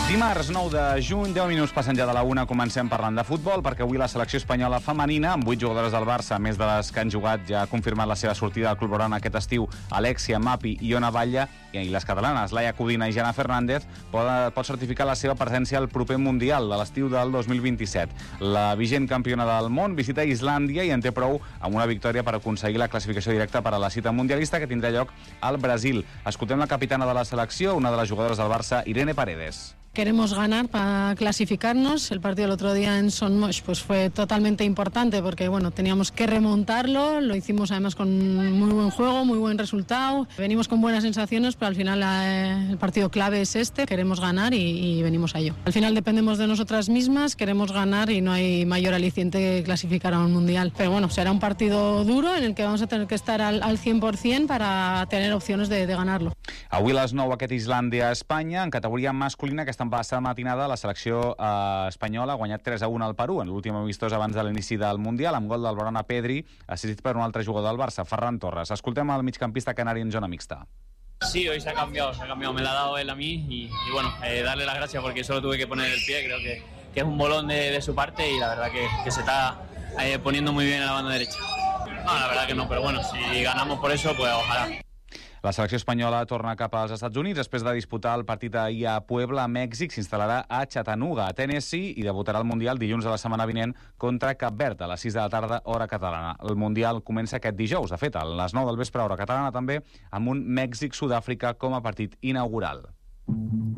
Dimarts 9 de juny, 10 minuts passen ja de la 1, comencem parlant de futbol, perquè avui la selecció espanyola femenina, amb 8 jugadores del Barça, més de les que han jugat, ja ha confirmat la seva sortida del club blaugrana aquest estiu, Alexia Mapi i Iona Batlle, i les catalanes, Laia Codina i Jana Fernández, pot certificar la seva presència al proper Mundial de l'estiu del 2027. La vigent campiona del món visita Islàndia i en té prou amb una victòria per aconseguir la classificació directa per a la cita mundialista que tindrà lloc al Brasil. Escoltem la capitana de la selecció, una de les jugadores del Barça, Irene Paredes. Queremos ganar para clasificarnos. El partido el otro día en Son Moix pues fue totalmente importante porque teníamos que remontarlo. Lo hicimos además con muy buen juego, muy buen resultado. Venimos con buenas sensaciones, pero al final el partido clave es este. Queremos ganar y venimos a ello. Al final dependemos de nosotras mismas, queremos ganar y no hay mayor aliciente que clasificar a un mundial. Pero será un partido duro en el que vamos a tener que estar al 100% para tener opciones de ganarlo. Avui a les 9 aquest Islàndia-Espanya. En categoria masculina, aquesta passada matinada, la selecció espanyola ha guanyat 3-1 al Perú en l'últim amistós abans de l'inici del Mundial, amb gol del Blaugrana Pedri, assistit per un altre jugador del Barça, Ferran Torres. Escoltem el migcampista canari en zona mixta. Sí, hoy se ha cambiado, me la ha dado él a mí y darle las gracias porque solo tuve que poner el pie, creo que es un bolón de su parte y la verdad que se está poniendo muy bien en la banda derecha. No, la verdad que no, pero si ganamos por eso, pues ojalá. La selecció espanyola torna cap als Estats Units després de disputar el partit ahir a Puebla, a Mèxic. S'instal·larà a Chattanooga, a Tennessee, i debutarà al Mundial dilluns de la setmana vinent contra Cap Verd, a les 6 de la tarda, hora catalana. El Mundial comença aquest dijous, de fet, a les 9 del vespre, hora catalana també, amb un Mèxic-Sud-àfrica com a partit inaugural.